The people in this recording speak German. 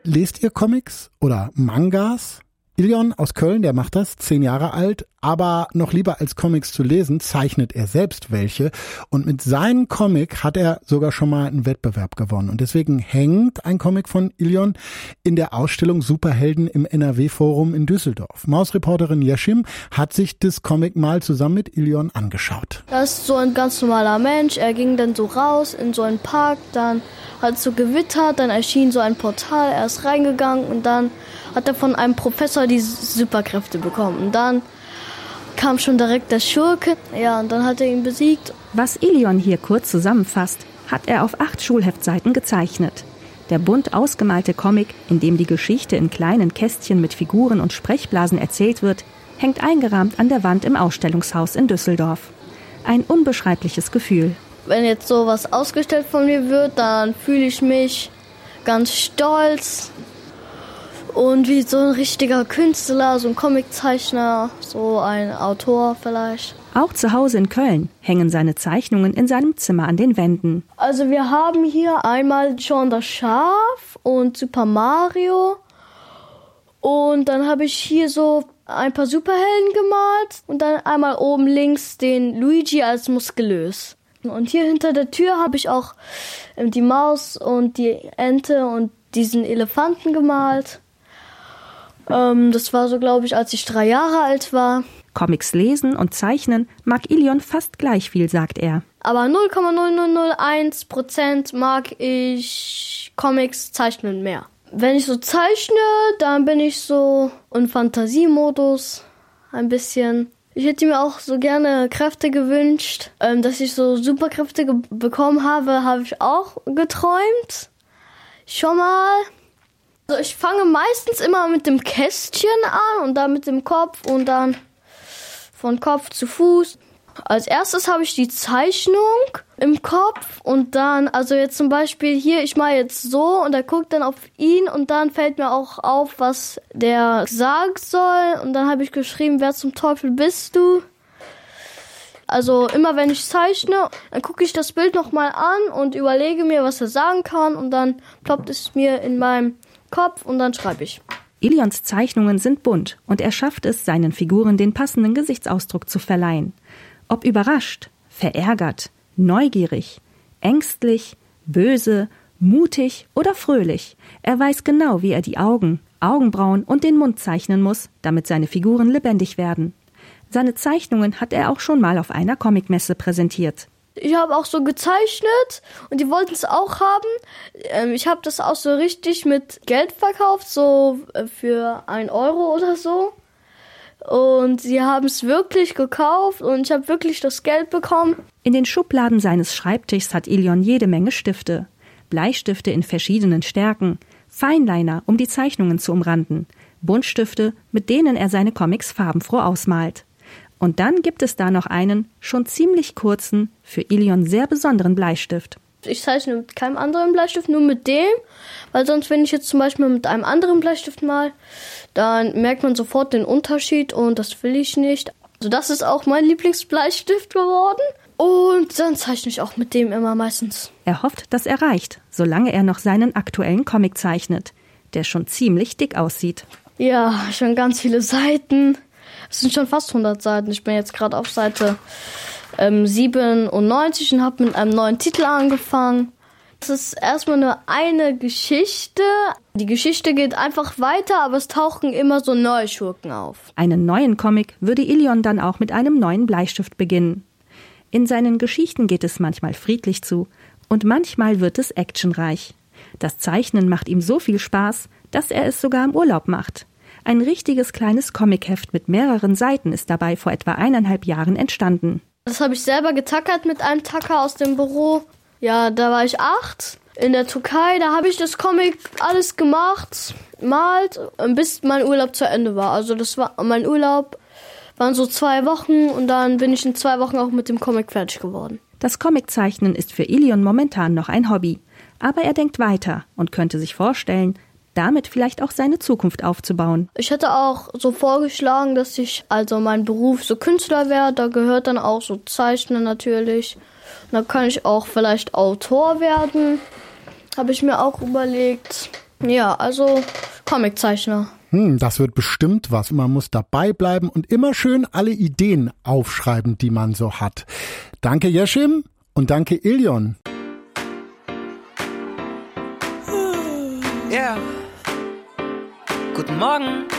Lest ihr Comics oder Mangas? Ilion aus Köln, der macht das, 10 Jahre alt, aber noch lieber als Comics zu lesen, zeichnet er selbst welche. Und mit seinem Comic hat er sogar schon mal einen Wettbewerb gewonnen. Und deswegen hängt ein Comic von Ilion in der Ausstellung Superhelden im NRW-Forum in Düsseldorf. Mausreporterin Yeşim hat sich das Comic mal zusammen mit Ilion angeschaut. Das ist so ein ganz normaler Mensch. Er ging dann so raus in so einen Park, dann hat es so gewittert, dann erschien so ein Portal, er ist reingegangen und dann hat er von einem Professor die Superkräfte bekommen. Und dann kam schon direkt der Schurke, ja, und dann hat er ihn besiegt. Was Ilion hier kurz zusammenfasst, hat er auf 8 Schulheftseiten gezeichnet. Der bunt ausgemalte Comic, in dem die Geschichte in kleinen Kästchen mit Figuren und Sprechblasen erzählt wird, hängt eingerahmt an der Wand im Ausstellungshaus in Düsseldorf. Ein unbeschreibliches Gefühl. Wenn jetzt sowas ausgestellt von mir wird, dann fühle ich mich ganz stolz. Und wie so ein richtiger Künstler, so ein Comiczeichner, so ein Autor vielleicht. Auch zu Hause in Köln hängen seine Zeichnungen in seinem Zimmer an den Wänden. Also wir haben hier einmal John das Schaf und Super Mario. Und dann habe ich hier so ein paar Superhelden gemalt. Und dann einmal oben links den Luigi als muskulös. Und hier hinter der Tür habe ich auch die Maus und die Ente und diesen Elefanten gemalt. Das war so, glaube ich, als ich 3 Jahre alt war. Comics lesen und zeichnen mag Ilion fast gleich viel, sagt er. Aber 0,0001% mag ich Comics zeichnen mehr. Wenn ich so zeichne, dann bin ich so im Fantasiemodus ein bisschen. Ich hätte mir auch so gerne Kräfte gewünscht. Dass ich so Superkräfte bekommen habe ich auch geträumt. Schon mal. Also ich fange meistens immer mit dem Kästchen an und dann mit dem Kopf und dann von Kopf zu Fuß. Als erstes habe ich die Zeichnung im Kopf und dann, also jetzt zum Beispiel hier, ich mache jetzt so und er guckt dann auf ihn und dann fällt mir auch auf, was der sagen soll und dann habe ich geschrieben, wer zum Teufel bist du? Also immer wenn ich zeichne, dann gucke ich das Bild nochmal an und überlege mir, was er sagen kann und dann ploppt es mir in meinem Kopf und dann schreibe ich. Ilions Zeichnungen sind bunt und er schafft es, seinen Figuren den passenden Gesichtsausdruck zu verleihen. Ob überrascht, verärgert, neugierig, ängstlich, böse, mutig oder fröhlich, er weiß genau, wie er die Augen, Augenbrauen und den Mund zeichnen muss, damit seine Figuren lebendig werden. Seine Zeichnungen hat er auch schon mal auf einer Comicmesse präsentiert. Ich habe auch so gezeichnet und die wollten es auch haben. Ich habe das auch so richtig mit Geld verkauft, so für 1 Euro oder so. Und sie haben es wirklich gekauft und ich habe wirklich das Geld bekommen. In den Schubladen seines Schreibtischs hat Ilion jede Menge Stifte. Bleistifte in verschiedenen Stärken, Feinliner, um die Zeichnungen zu umranden, Buntstifte, mit denen er seine Comics farbenfroh ausmalt. Und dann gibt es da noch einen, schon ziemlich kurzen, für Ilion sehr besonderen Bleistift. Ich zeichne mit keinem anderen Bleistift, nur mit dem, weil sonst, wenn ich jetzt zum Beispiel mit einem anderen Bleistift mal, dann merkt man sofort den Unterschied und das will ich nicht. Also das ist auch mein Lieblingsbleistift geworden und dann zeichne ich auch mit dem immer meistens. Er hofft, dass er reicht, solange er noch seinen aktuellen Comic zeichnet, der schon ziemlich dick aussieht. Ja, schon ganz viele Seiten. Es sind schon fast 100 Seiten. Ich bin jetzt gerade auf Seite 97 und habe mit einem neuen Titel angefangen. Es ist erstmal nur eine Geschichte. Die Geschichte geht einfach weiter, aber es tauchen immer so neue Schurken auf. Einen neuen Comic würde Ilion dann auch mit einem neuen Bleistift beginnen. In seinen Geschichten geht es manchmal friedlich zu und manchmal wird es actionreich. Das Zeichnen macht ihm so viel Spaß, dass er es sogar im Urlaub macht. Ein richtiges kleines Comicheft mit mehreren Seiten ist dabei vor etwa 1,5 Jahren entstanden. Das habe ich selber getackert mit einem Tacker aus dem Büro. Ja, da war ich 8. In der Türkei, da habe ich das Comic alles gemacht, malt, bis mein Urlaub zu Ende war. Also das war mein Urlaub, waren so 2 Wochen und dann bin ich in 2 Wochen auch mit dem Comic fertig geworden. Das Comiczeichnen ist für Ilion momentan noch ein Hobby. Aber er denkt weiter und könnte sich vorstellen, damit vielleicht auch seine Zukunft aufzubauen. Ich hätte auch so vorgeschlagen, dass ich also mein Beruf so Künstler werde. Da gehört dann auch so Zeichnen natürlich. Und dann kann ich auch vielleicht Autor werden. Habe ich mir auch überlegt. Ja, also Comiczeichner. Das wird bestimmt was. Man muss dabei bleiben und immer schön alle Ideen aufschreiben, die man so hat. Danke Yeşim und danke Ilion. Ja. Guten Morgen.